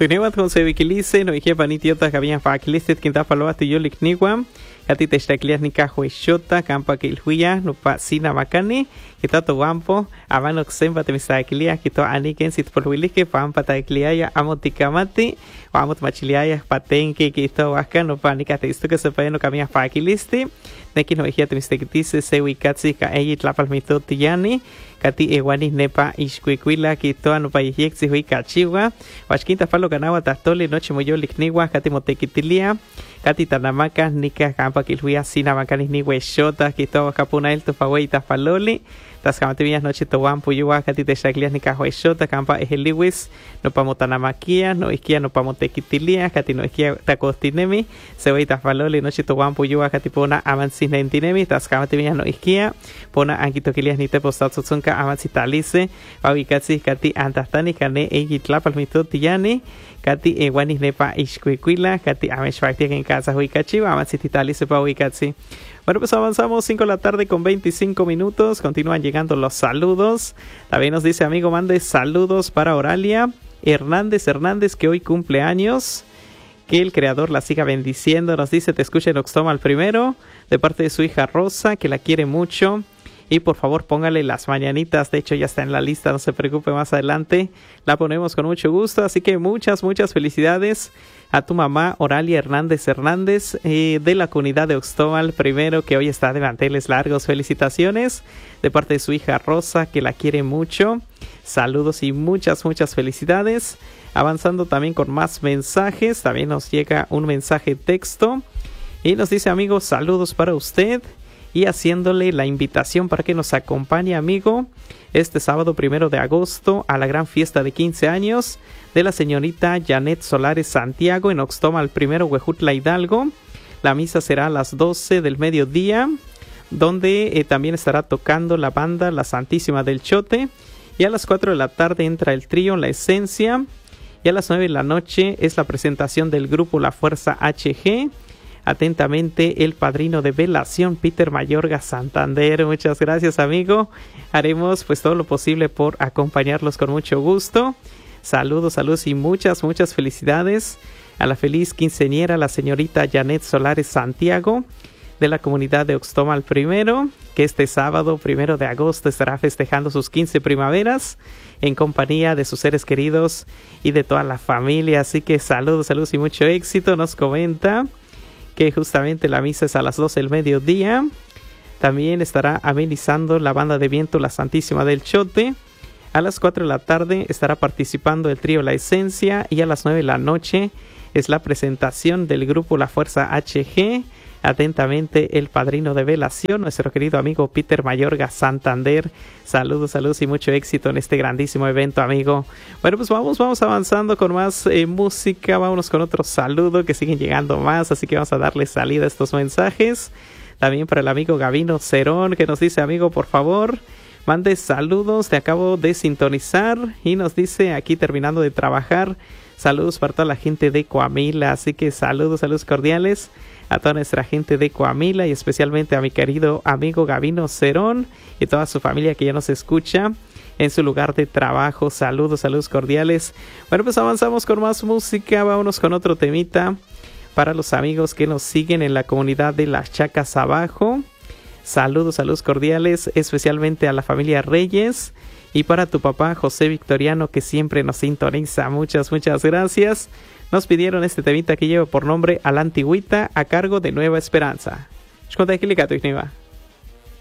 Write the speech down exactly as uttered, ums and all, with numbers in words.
Tunevat con Sevikilice, no dije panitiota que habían faquilistet, quinta paloa tu yolik niwam, Kati te staklias ni kajo shota, campa que el huya, no pa sina macane, que tato guampo, amano xempa te mistaklia, que to aniken sit por wilike, pampa ta kliaya, amotikamati, o amot machiliaya, patenke, que to waka, no pa nikate isto que se puede no camia faquilisti, neki no dije te mistakitise, se wikatsi, ka eyi tlapal mito tiyani, Kati ewani nepa ishkuikuila, que to no pa yexi huikachiwa, washkinta falo ganawa tatole, noche moyo likniwa, kati motekitilia, Kati tanamaka nika kampa kilhuya sina makanis ni weshota que todo capuna el tu faweita faloli tas kamate vías noche to wampu yuwa kati te shaklias nika weshota kampa eheliwis no pamotanamakia no iskia no pamotekitilia kati no iskia takostinemi se weita faloli noche to wampu yuwa kati pona avancina intinemi tas kamate vías no iskia pona ankito kilias ni te postatsunka avancitalice awikatsi kati antastani kane egitlapal mitotiyani Kati ewanis nepa ishkuikuila, Kati ameshfaktia en casa huikachi, avancititali sepa huikachi. Bueno, pues avanzamos cinco de la tarde con veinticinco minutos, continúan llegando los saludos. También nos dice amigo, mande saludos para Oralia Hernández Hernández, que hoy cumple años. Que el creador la siga bendiciendo, nos dice, te escucha en Oxtomal primero, de parte de su hija Rosa, que la quiere mucho. Y por favor póngale las mañanitas, de hecho ya está en la lista, no se preocupe, más adelante la ponemos con mucho gusto. Así que muchas, muchas felicidades a tu mamá Oralia Hernández Hernández eh, de la comunidad de Oxtomal primero, que hoy está de manteles largos. Felicitaciones de parte de su hija Rosa, que la quiere mucho. Saludos y muchas, muchas felicidades. Avanzando también con más mensajes, también nos llega un mensaje texto y nos dice, amigos, saludos para usted. Y haciéndole la invitación para que nos acompañe, amigo, este sábado primero de agosto a la gran fiesta de quince años de la señorita Janet Solares Santiago en Oxtomal primero, Huejutla Hidalgo. La misa será a las doce del mediodía, donde eh, también estará tocando la banda La Santísima del Chote. Y a las cuatro de la tarde entra el trío La Esencia. Y a las nueve de la noche es la presentación del grupo La Fuerza H G. Atentamente el padrino de velación Peter Mayorga Santander. Muchas gracias, amigo. Haremos pues todo lo posible por acompañarlos con mucho gusto. Saludos, saludos y muchas, muchas felicidades a la feliz quinceañera, la señorita Janet Solares Santiago de la comunidad de Oxtomal primero, que este sábado primero de agosto estará festejando sus quince primaveras en compañía de sus seres queridos y de toda la familia. Así que saludos, saludos y mucho éxito. Nos comenta que justamente la misa es a las doce del mediodía. También estará amenizando la banda de viento La Santísima del Chote. A las cuatro de la tarde estará participando el trío La Esencia. Y a las nueve de la noche es la presentación del grupo La Fuerza H G. Atentamente el padrino de velación, nuestro querido amigo Peter Mayorga Santander. Saludos, saludos y mucho éxito en este grandísimo evento, amigo. Bueno, pues vamos, vamos avanzando con más eh, música. Vámonos con otro saludo, que siguen llegando más, así que vamos a darle salida a estos mensajes. También para el amigo Gavino Cerón, que nos dice, amigo, por favor, mande saludos, te acabo de sintonizar. Y nos dice, aquí terminando de trabajar, saludos para toda la gente de Coamila. Así que saludos, saludos cordiales a toda nuestra gente de Coamila y especialmente a mi querido amigo Gavino Cerón y toda su familia que ya nos escucha en su lugar de trabajo. Saludos, saludos cordiales. Bueno, pues avanzamos con más música. Vámonos con otro temita para los amigos que nos siguen en la comunidad de Las Chacas Abajo. Saludos, saludos cordiales, especialmente a la familia Reyes y para tu papá José Victoriano, que siempre nos sintoniza. Muchas, muchas gracias. Nos pidieron este temita que lleva por nombre A la Antigüita, a cargo de Nueva Esperanza.